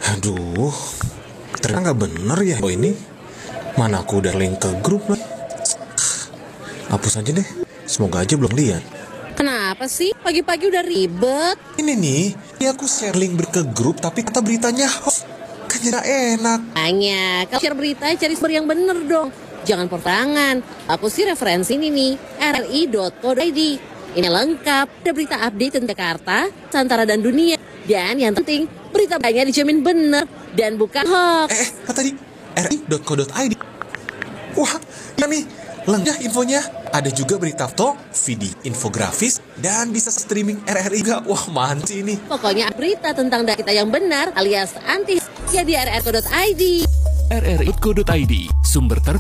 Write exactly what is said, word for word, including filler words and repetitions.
Aduh, ternyata nggak bener ya. Oh ini, mana aku udah link ke grup lah. Hapus aja deh, semoga aja belum lihat. Kenapa sih? Pagi-pagi udah ribet. Ini nih, ini aku share link ber- ke grup tapi kata beritanya hoax. Kan jadi nggak enak. Hanya, kalau share berita cari sumber yang bener dong. Jangan pertangan. Aku sih referensi ini nih, r r i dot co dot i d. Ini lengkap, ada berita update tentang Jakarta, Nusantara dan dunia. Dan yang penting, berita banyak dijamin bener dan bukan hoax. Eh, eh apa tadi? r r i dot co dot i d. Wah, ya nih, lengkap infonya. Ada juga berita foto, video, infografis, dan bisa streaming R R I juga. Wah, mantap ini. Pokoknya berita tentang kita yang benar alias anti ya di r r i dot co dot i d. r r i dot co dot i d, sumber ter